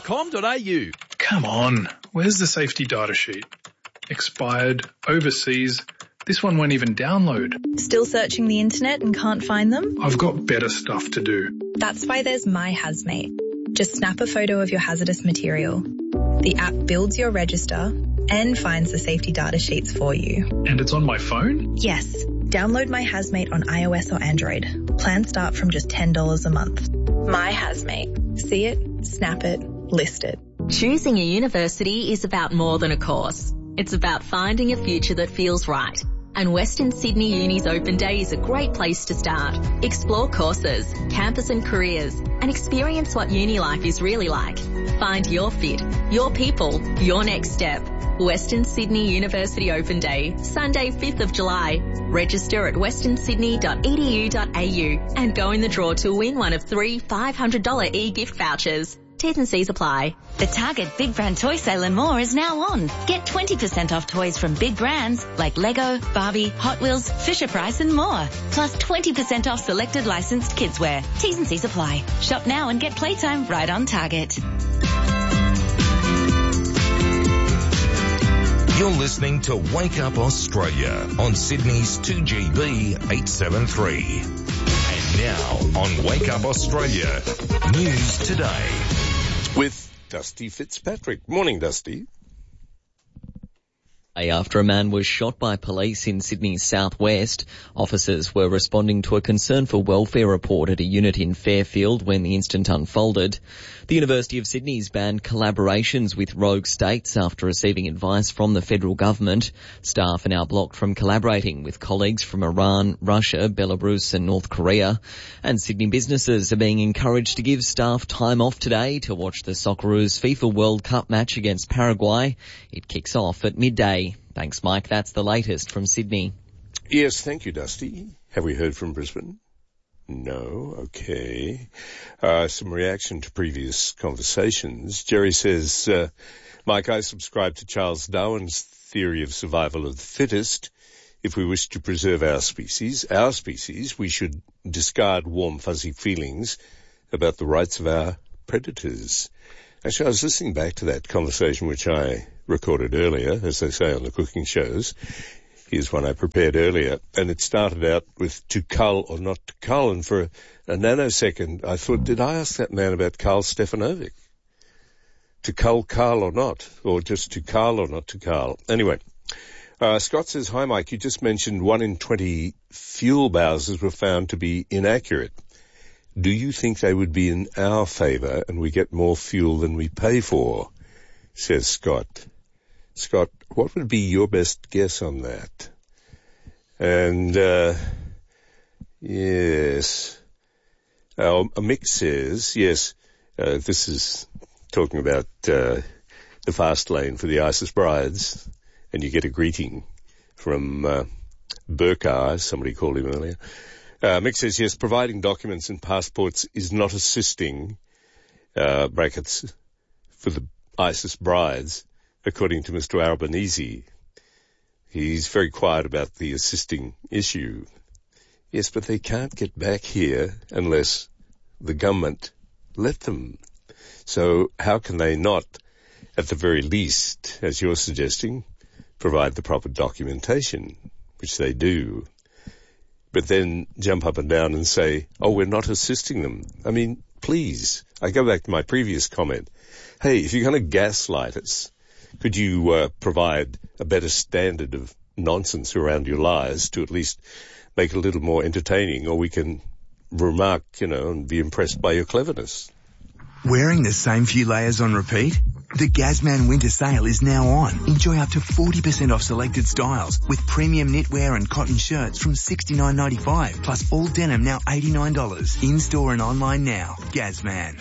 gazman.com.au. Come on, where's the safety data sheet? Expired, overseas. This one won't even download. Still searching the internet and can't find them? I've got better stuff to do. That's why there's My Hazmate. Just snap a photo of your hazardous material. The app builds your register and finds the safety data sheets for you. And it's on my phone? Yes. Download My Hazmate on iOS or Android. Plans start from just $10 a month. My Hazmate. See it, snap it, list it. Choosing a university is about more than a course. It's about finding a future that feels right. And Western Sydney Uni's Open Day is a great place to start. Explore courses, campus and careers, and experience what uni life is really like. Find your fit, your people, your next step. Western Sydney University Open Day, Sunday 5th of July. Register at westernsydney.edu.au and go in the draw to win one of 3 $500 e-gift vouchers. T's and C's apply. The Target Big Brand Toy Sale and more is now on. Get 20% off toys from big brands like Lego, Barbie, Hot Wheels, Fisher-Price and more. Plus 20% off selected licensed kidswear. T's and C's apply. Shop now and get playtime right on Target. You're listening to Wake Up Australia on Sydney's 2GB 873. And now on Wake Up Australia, News Today. With Dusty Fitzpatrick. Morning, Dusty. After a man was shot by police in Sydney's southwest, officers were responding to a concern for welfare report at a unit in Fairfield when the incident unfolded. The University of Sydney's banned collaborations with rogue states after receiving advice from the federal government. Staff are now blocked from collaborating with colleagues from Iran, Russia, Belarus and North Korea. And Sydney businesses are being encouraged to give staff time off today to watch the Socceroos FIFA World Cup match against Paraguay. It kicks off at midday. Thanks, Mike. That's the latest from Sydney. Yes, thank you, Dusty. Have we heard from Brisbane? No. Okay. Some reaction to previous conversations. Jerry says, Mike, I subscribe to Charles Darwin's theory of survival of the fittest. If we wish to preserve our species, we should discard warm, fuzzy feelings about the rights of our predators. Actually, I was listening back to that conversation which I recorded earlier, as they say on the cooking shows. Here's one I prepared earlier, and it started out with to cull or not to cull, and for a nanosecond I thought, did I ask that man about Karl Stefanovic? To cull Karl or not, or just to cull or not to cull? Anyway, Scott says, hi Mike, you just mentioned 1 in 20 fuel bowsers were found to be inaccurate. Do you think they would be in our favour and we get more fuel than we pay for? Says Scott. Scott, what would be your best guess on that? And, yes. Mick says, yes, this is talking about the fast lane for the ISIS brides, and you get a greeting from Burkar, as somebody called him earlier. Mick says, yes, providing documents and passports is not assisting, brackets, for the ISIS brides, according to Mr. Albanese. He's very quiet about the assisting issue. Yes, but they can't get back here unless the government let them. So how can they not, at the very least, as you're suggesting, provide the proper documentation, which they do, but then jump up and down and say, oh, we're not assisting them. I mean, please, I go back to my previous comment. Hey, if you're going to gaslight us, could you provide a better standard of nonsense around your lies to at least make it a little more entertaining, or we can remark, and be impressed by your cleverness? Wearing the same few layers on repeat? The Gazman winter sale is now on. Enjoy up to 40% off selected styles with premium knitwear and cotton shirts from $69.95, plus all denim now $89. In-store and online now. Gazman.